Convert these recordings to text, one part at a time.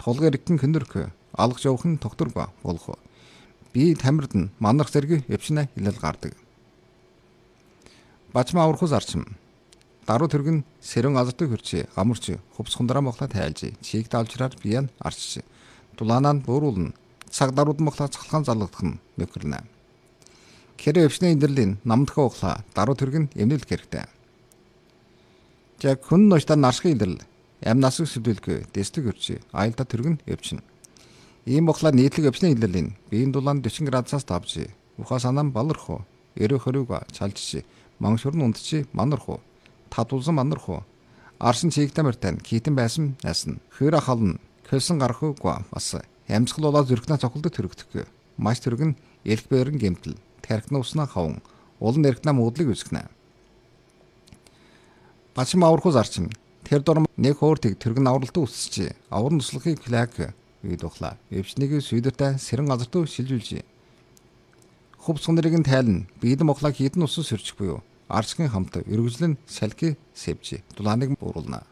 Тулгын иргэн хөнөрхөө. Алгаж явах нь тогтурга болох. Би тамирд нь манарх зэрэг өвчнэ хилэл гардаг. Бачмаа аврахус арчим. Даруу төргөн сэрэн азартай хөрчи амарч хувц хундраа мохла тайлж чийг даалжраар биян арчиж. Дулаанаа бууруулна. Цаг дарууд мохла цахалгаан залгадах нь нөхөрнэ. Кэрэ өвчнэ индэрлийн намдхаа ухлаа даруу төргөн эмнэлэх хэрэгтэй. Яг хүн ноётаа наршиг индэрл амнасыг сүлүүлгүй дэслэг хөрчи аялда төргөн өвчнө. Ийм мохла нийтлэг өвчнэ индэрлийн биеийн дулаан 40 градусаас давж ухаа санаан баларх. Эрэ хорюуга чалжиж мангшурн унтчи манарх. Татулсан манарх. Арсан чигтэй мөртэн китэн байсан найсна. Хöyрэ хална көлсөн гарахгүй бас амьсгал болоод зүрхнээ цохолдог төрөгдөх. Маш төргөн элх бээрэн гэмтэл тархины уснаа хавн улан нэрхнээ муудлыг үсгэнэ. Бачим аврахус арчим. Тэр дор нэг хөөртийг төргөн авралтаа үсчи. Аврын туслахыг флаг үйд ухлаа. Өвчнийг сүйдэртэ сэрэн газартуу шилжүүлж. Хувц хундрыг нь тайлна. Биедэн мохлаг хитэн усс сөрчих буюу. Арчгийн хамт өргөжлөн салхи сэвж. Дулааныг бууруулна.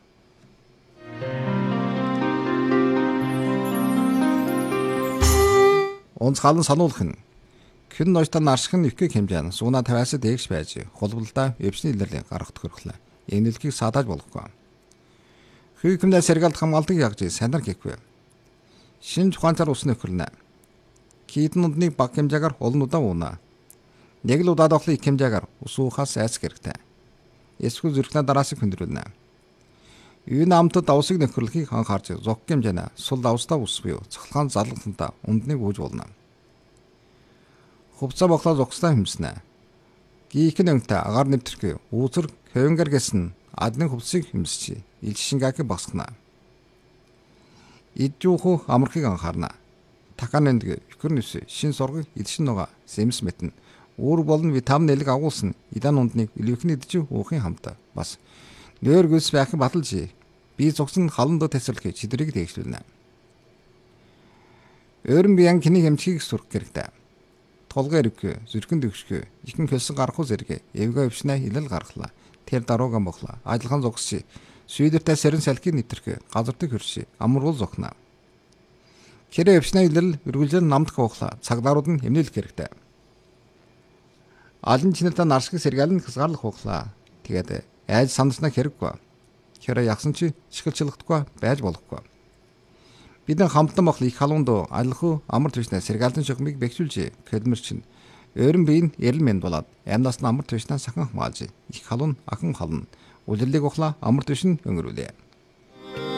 Онцгалан сануулах нь. Хүн ноётаа нарших нь ихгүйг хэмжээн сууна тавиас дэгш байж холболдоо өвчний илэрлийг гаргах төрхлөө. Энэлхийг садааж болохгүй. Хүйкэмдээ сэргэлт хамгаалдаг ягж санар хийхгүй. Шинж ухаанчаар усны хөрнө. Кидэн удныг баг хэмжээгээр олнуудаа уунаа. Нэг л удаад охлын их хэмжээгээр ус уухаас айц хэрэгтэй. Эсвэл зүрхнээ дараасыг хөндрүүлнэ. Үйн амтд давсыг нөхөрлөхийг анхаарч зог хэмжээнэ сул давстаа ус буюу цахалгаан залгалтанда ундныг үүж болно. Хувцас бохлоо зогслоо хэмснэ. Гийхэн өнтэй агаар нэвтэрхий үүсэр хөвөнгөр гэсэн адны хувцсыг хэмсчи. Илшингаки басгана. Иджүүхүү амархыг анхаарна. Таканэндэг фикэрнэс шин сургыг идшин нуга сэмс мэтэн. Үүр болон витамин элэг агуулсан идан ундныг илүүхэн идэж уухын хамтаа. Бас нойр гүс байх баталж бие зогсон халанд тасралхий чидрийг дээгшүүлнэ. Өөрөн биян киний хэмчгийг сурах хэрэгтэй. Толгой ирвэх, зүрхэн дөгшгөө, ихэн хөлсөн гарахгүй зэрэг эвгээ өвчнэ хилэл гаргалаа. Тэр даруугаан бохлаа. Ажиллахан зогсчи. Сүйдэртэ сэрэн салхийг нэвтрэх, газардыг хөрши, амургуул зогноо. Кэрэ өвчнэ хилэл өргөлжэн намдах бохлаа. Цагдарууд нь хэмнэлэх хэрэгтэй. Алын чинэлтэ наршиг сэргэлэн хязгаарлах бохлаа. Тэгээд айж сандарснаа хэрэггүй. Кэрэ ягсан чи чихэлчлэхдэггүй байж болохгүй. Бидэн хамтан бохл их халуунд алхуу амар твшнэ сэргэлэн шогмыг бэхжүүлж кэлмэр чинь өөрөн биеийн эрэл мэнд болоод амнаас нь амар твшнаа сахан хамгаалж их халуун ахан хална үлрэлийг ухлаа амар твшин өнгөрүүлээ.